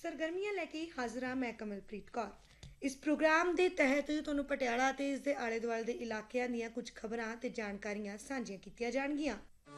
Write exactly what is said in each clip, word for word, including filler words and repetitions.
सरगर्मियां लैके हाजिर हाँ मैं कमलप्रीत कौर। इस प्रोग्राम के तहत तुहानूं पटियाला ते इस दे आले दुआले दे इलाकिਆਂ ਦੀਆਂ कुछ खबरां ते जानकारियां साझियां कीतियां जाणगीਆਂ।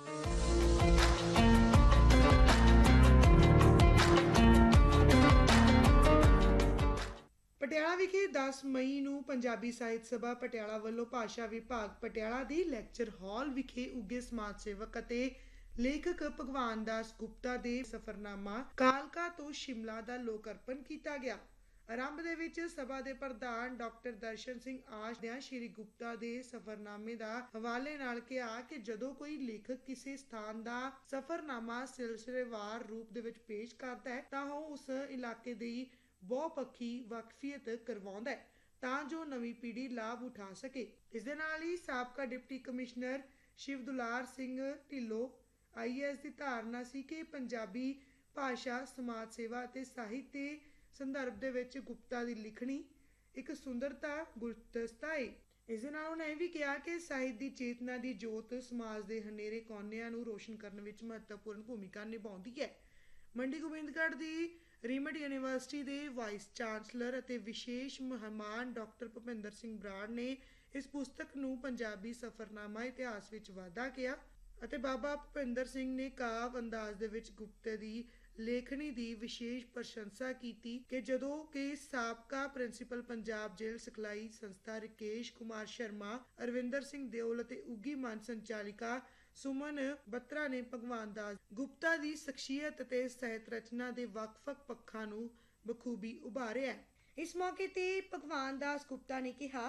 पटियाला विखे दस मई नूं पंजाबी साहित्य सभा पटियाला वल्लों भाषा विभाग पटियाला दी लैक्चर हॉल विखे उगे समाज सेवक अते लेखक भगवान दास गुप्ता दे सफरनामा कालका तो शिमला दा लोक अर्पण किया गया। आरंभ दे विच सभा दे प्रधान डॉक्टर दर्शन सिंह आश ने श्री गुप्ता दे सफरनामे दा हवाले नाल कहा कि जदों कोई लेखक किसी स्थान दा सफरनामा सिलसिलेवार रूप दे विच पेश करता है तां ओह उस इलाके दी बहुपक्षी वाकफियत करवाउंदा है तां जो नवीं पीढ़ी लाभ उठा सके। इस दे नाल ही साबका डिप्टी कमिश्नर शिव दुलार सिंह ढिल्लों आई ए एस की धारणा सी कि पंजाबी भाषा समाज सेवा ते साहित्य संदर्भ दे विच गुप्ता की लिखनी एक सुंदरता गुलदस्ता है। इस दे नाल उन्होंने भी कहा कि साहित्य की चेतना की जोत समाज के हनेरे कोनियां नूं रोशन करने विच महत्वपूर्ण भूमिका निभाउंदी है। मंडी गोबिंदगढ़ की रीमट यूनीवर्सिटी के वाइस चांसलर अते विशेष मेहमान डॉक्टर भुपिंदर सिंह बराड़ ने इस पुस्तक नूं पंजाबी सफरनामा इतिहास विच वाधा किया अते बाबा भुपिंदर सिंह ने काव अंदाज दे विच गुप्ते दी लेखनी की विशेष प्रशंसा की कि जदों कि साबका प्रिंसीपल पंजाब जेल सिखलाई संस्था राकेश कुमार शर्मा अरविंदर सिंह देओल अते उगी मंच संचालिका सुमन बत्रा ने भगवान दास गुप्ता की शख्सियत अते साहित्य रचना के वख-वख पक्षां नूं बखूबी उभारिया। इस मौके ते भगवान दास गुप्ता ने कहा,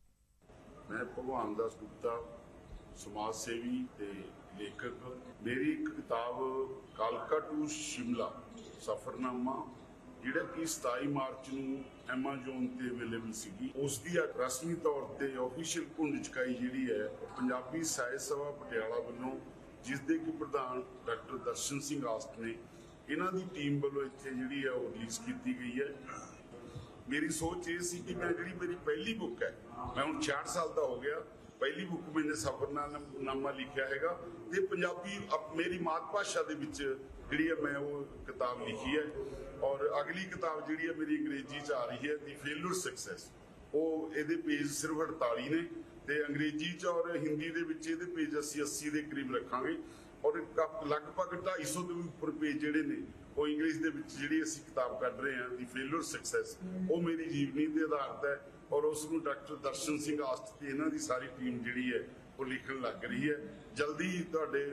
मैं भगवान दास गुप्ता समाज सेवी ते लेखक, मेरी एक किताब कालका टू शिमला सफरनामा जिहड़ा कि सताई मार्च नूं एमाजोन ते अवेलेबल सीगी, उस दी रस्मी तौर ते ऑफिशियल घुंड चकाई जिहड़ी है पंजाबी साहित्य सभा पटियाला वल्लों जिस दे कि प्रधान डॉक्टर दर्शन सिंह आस्ट ने इन्हां दी टीम वल्लों इत्थे जिहड़ी है वो रिलीज की गई है। मेरी सोच ये सी कि मैं जिहड़ी मेरी पहली बुक है, मैं हुण छियासठ साल का हो गया, पहली बुक मैंने सफरनामा लिखा हैगा ते पंजाबी मेरी मात भाषा दे विच जिहड़ी है मैं वो किताब लिखी है और अगली किताब जिहड़ी है मेरी अंग्रेजी च आ रही है दी फेल्यूर सक्सैस, वो इहदे पेज सिर्फ अड़ताली ने ते अंग्रेजी च और हिंदी दे विच इहदे पेज अस्सी अस्सी दे करीब रखांगे और लगभग ढाई सौ के उपर पेज जिहड़े ने वो इंग्लिश दे विच जिहड़ी असीं किताब कढ रहे हैं दी फेल्यूर सक्सैस, वो मेरी जीवनी ते आधारित है और उसनूं डॉक्टर दर्शन सिंह आस्ट ते इन्हां दी सारी टीम जिहड़ी है वो लिखण लग रही है। जल्दी तुहाडे